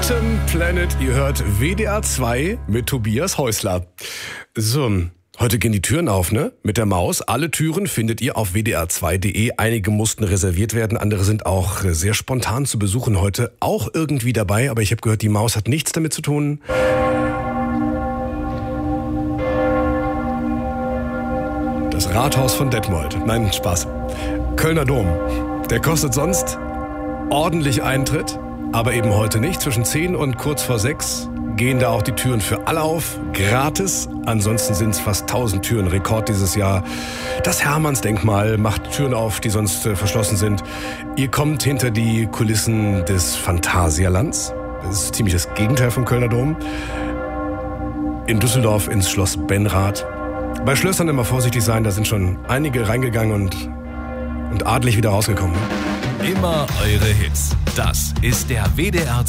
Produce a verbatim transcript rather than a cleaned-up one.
Phantom Planet, ihr hört W D R zwei mit Tobias Häusler. So, heute gehen die Türen auf, ne? Mit der Maus. Alle Türen findet ihr auf w d r zwei punkt d e. Einige mussten reserviert werden, andere sind auch sehr spontan zu besuchen heute. Auch irgendwie dabei, aber ich habe gehört, die Maus hat nichts damit zu tun. Das Rathaus von Detmold. Nein, Spaß. Kölner Dom. Der kostet sonst ordentlich Eintritt, aber eben heute nicht. Zwischen zehn und kurz vor sechs gehen da auch die Türen für alle auf, gratis. Ansonsten sind es fast tausend Türen, Rekord dieses Jahr. Das Hermannsdenkmal macht Türen auf, die sonst äh, verschlossen sind. Ihr kommt hinter die Kulissen des Phantasialands. Das ist ziemlich das Gegenteil vom Kölner Dom. In Düsseldorf ins Schloss Benrath. Bei Schlössern immer vorsichtig sein, da sind schon einige reingegangen und, und adlig wieder rausgekommen. Immer eure Hits. Das ist der W D R